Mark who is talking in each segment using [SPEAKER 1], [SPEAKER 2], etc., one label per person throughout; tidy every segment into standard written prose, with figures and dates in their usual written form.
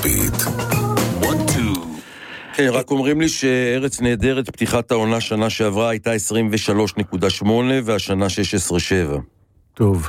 [SPEAKER 1] כלכלית.
[SPEAKER 2] כן, רק אומרים לי שארץ נהדרת פתיחת העונה שנה שעברה הייתה 23.8 והשנה 16.7.
[SPEAKER 3] טוב.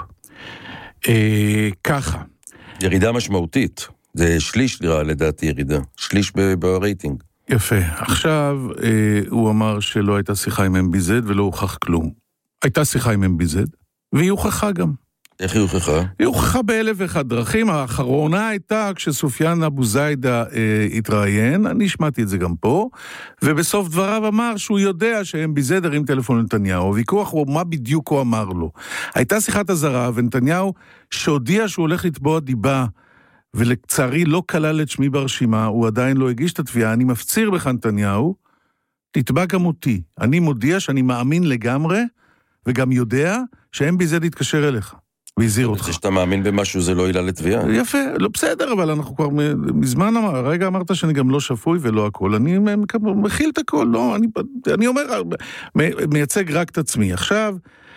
[SPEAKER 3] ככה.
[SPEAKER 2] ירידה משמעותית. זה שליש לדעתי ירידה. שליש ברייטינג.
[SPEAKER 3] יפה. עכשיו הוא אמר שלא הייתה שיחה עם MBZ ולא הוכח כלום. הייתה שיחה עם MBZ והיא הוכחה גם.
[SPEAKER 2] איך היא הוכחה?
[SPEAKER 3] היא הוכחה באלף ואחד דרכים. האחרונה הייתה כשסופיאן אבו זיידה התראיין, אני שמעתי את זה גם פה, ובסוף דבריו אמר שהוא יודע ש-MBZ הרים טלפון לנתניהו. הוויכוח הוא מה בדיוק הוא אמר לו. הייתה שיחת הזרה, ונתניהו שהודיע שהוא הולך לתבוע דיבה, ולצערי לא כלל את שמי ברשימה, הוא עדיין לא הגיש את התביעה. אני מפציר בך נתניהו, תתבע גם אותי. אני מודיע שאני מאמין לגמרי, וגם יודע ש-MBZ יתקשר אליך. והזהיר אותך.
[SPEAKER 2] זה שאתה מאמין במשהו זה לא עילה לתביעה.
[SPEAKER 3] יפה, לא בסדר, אבל אנחנו כבר מזמן רגע אמרת שאני גם לא שפוי ולא הכל. אני מכיל את הכל, לא, אני אומר, מייצג רק את עצמי. עכשיו,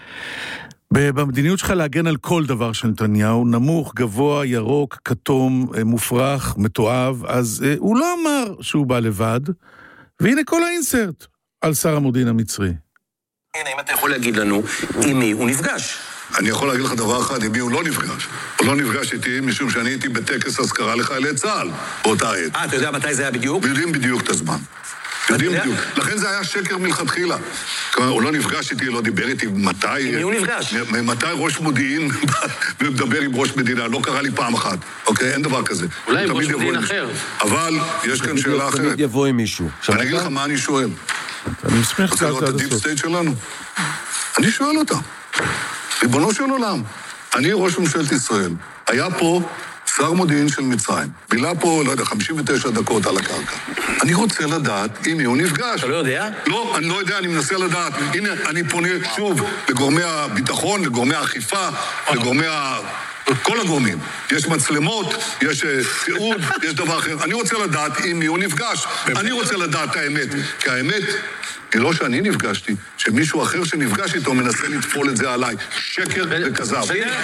[SPEAKER 3] במדיניות שלך להגן על כל דבר של נתניהו, נמוך, גבוה, ירוק, כתום, מופרך, מתואב, אז הוא לא אמר שהוא בא לבד, והנה כל האינסרט על שר המודיעין המצרי.
[SPEAKER 4] הנה, אם אתה יכול להגיד לנו עם מי הוא נפגש.
[SPEAKER 5] אני יכול להגיד לך דבר אחד, עם מי הוא לא נפגש. הוא לא נפגש איתי משום שאני הייתי בטקס הזכרה לחיילי צה"ל באותה עת.
[SPEAKER 4] אתה יודע מתי זה היה בדיוק?
[SPEAKER 5] יודעים בדיוק את הזמן. יודעים בדיוק. לכן זה היה שקר מלכתחילה. הוא לא נפגש איתי, לא דיבר איתי מתי...
[SPEAKER 4] עם מי הוא נפגש?
[SPEAKER 5] מתי ראש מודיעין מדבר עם ראש מדינה, לא קרה לי פעם אחת. אוקיי? אין דבר כזה.
[SPEAKER 4] אולי עם ראש מודיעין אחר.
[SPEAKER 5] אבל יש כאן שאלה אחרת.
[SPEAKER 2] תמיד יבוא עם מישהו.
[SPEAKER 5] אני אגיד לך מה אני שואל.
[SPEAKER 3] אני מסמך
[SPEAKER 5] רוצה לראות את הדיפ סטייט שלנו? אני שואל אותה. ריבונו של עולם, אני ראש ממשלת ישראל, היה פה שר מודיעין של מצרים, בילה פה, לא יודע, 59 דקות על הקרקע. אני רוצה לדעת עם מי הוא נפגש.
[SPEAKER 4] אתה לא יודע?
[SPEAKER 5] לא, אני לא יודע, אני מנסה לדעת. הנה, אני פונה שוב לגורמי הביטחון, לגורמי האכיפה, לגורמי כל הגורמים. יש מצלמות, יש תיעוד, יש דבר אחר. אני רוצה לדעת עם מי הוא נפגש. אני רוצה לדעת את האמת. כי האמת... היא לא שאני נפגשתי, שמישהו אחר שנפגש איתו מנסה לטפול את זה עליי. שקר וכזב.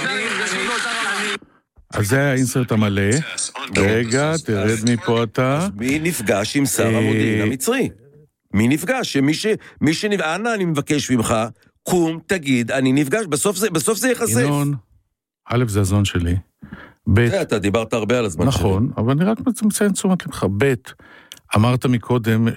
[SPEAKER 3] אז זה היה האינסרט המלא. רגע, תרד מפה אתה.
[SPEAKER 2] מי נפגש עם שר המודיעין המצרי? מי נפגש? אנה אני מבקש ממך, קום, תגיד, אני נפגש, בסוף זה יחשף.
[SPEAKER 3] ינון, א' זה הזון שלי.
[SPEAKER 2] אתה דיברת הרבה על הזמן שלי.
[SPEAKER 3] נכון, אבל אני רק מציין תשומת לבך. ב' אמרת מקודם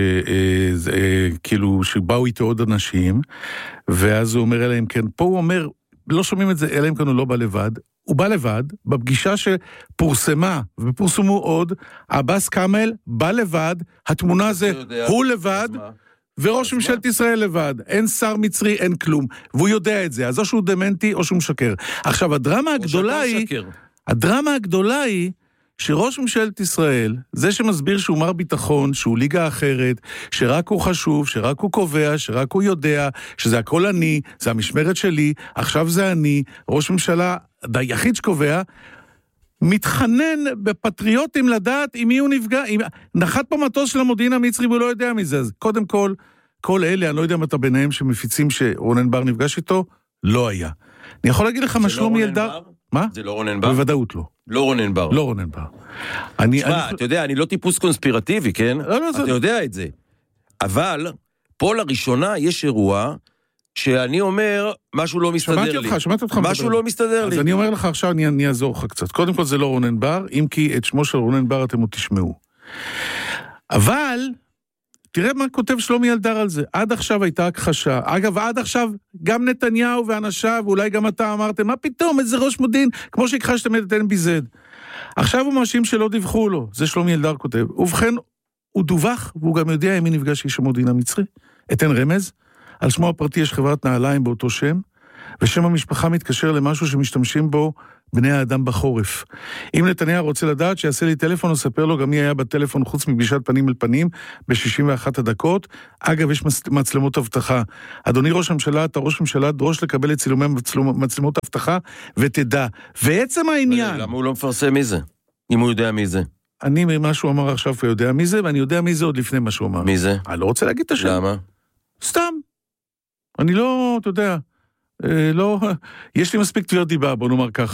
[SPEAKER 3] כאילו שבאו איתו עוד אנשים, ואז הוא אומר אליהם כן, פה הוא אומר, לא שומעים את זה, אליהם כאן הוא לא בא לבד, הוא בא לבד, בפגישה שפורסמה, ופורסמו עוד, עבאס קאמל בא לבד, התמונה זה הוא לבד, וראש ממשלת ישראל לבד, אין שר מצרי, אין כלום, והוא יודע את זה, אז או שהוא דמנטי או שהוא משקר. עכשיו, הדרמה הגדולה היא, שראש ממשלת ישראל, זה שמסביר שהוא מר ביטחון, שהוא ליגה אחרת, שרק הוא חשוב, שרק הוא קובע, שרק הוא יודע, שזה הכל אני, זה המשמרת שלי, עכשיו זה אני, ראש ממשלה היחיד שקובע, מתחנן בפטריוטים לדעת עם מי הוא נפגע, נחת פה מטוס של המודיעין המצרי והוא לא יודע מזה, אז קודם כל אלה, אני לא יודע אם אתה ביניהם שמפיצים שרונן בר נפגש איתו, לא היה. אני יכול להגיד לך מה שלומי ילדר... מה?
[SPEAKER 2] זה לא רונן בר?
[SPEAKER 3] בוודאות לא.
[SPEAKER 2] לא רונן בר.
[SPEAKER 3] לא רונן בר.
[SPEAKER 2] תשמע, אתה יודע, אני לא טיפוס קונספירטיבי, כן? אתה יודע את זה. אבל, פה לראשונה יש אירוע שאני אומר, משהו לא מסתדר לי.
[SPEAKER 3] שמעתי אותך.
[SPEAKER 2] משהו לא מסתדר לי.
[SPEAKER 3] אז אני אומר לך עכשיו, אני אעזור לך קצת. קודם כל זה לא רונן בר, אם כי את שמו של רונן בר אתם עוד תשמעו. אבל... תראה מה כותב שלומי ילדר על זה. עד עכשיו הייתה הכחשה. אגב, עד עכשיו גם נתניהו ואנשיו, ואולי גם אתה אמרתם, מה פתאום, איזה ראש מודיעין, כמו שהכחשתם את MBZ. עכשיו הוא מאשים שלא דיווחו לו. זה שלומי ילדר כותב. ובכן, הוא דווח, והוא גם יודע עם מי נפגש איש המודיעין המצרי. אתן רמז. על שמו הפרטי יש חברת נעליים באותו שם, ושם המשפחה מתקשר למשהו שמשתמשים בו בני האדם בחורף. אם נתניהו רוצה לדעת שיעשה לי טלפון, הוא ספר לו גם מי היה בטלפון חוץ מפגישת פנים אל פנים ב-61 הדקות. אגב, יש מצלמות הבטחה. אדוני ראש הממשלה, אתה ראש ממשלה, דרוש לקבל את צילומי מצלמות הבטחה ותדע. ועצם העניין...
[SPEAKER 2] למה הוא לא מפרסם מי זה? אם הוא יודע מי זה.
[SPEAKER 3] אני ממה שהוא אמר עכשיו הוא יודע מי זה, ואני יודע מי זה עוד לפני מה שהוא אמר.
[SPEAKER 2] מי זה?
[SPEAKER 3] אני לא רוצה להגיד את השם.
[SPEAKER 2] למה?
[SPEAKER 3] סתם. אני לא, אתה יודע, לא, יש לי מספיק תביעות דיבה, בוא נאמר ככה.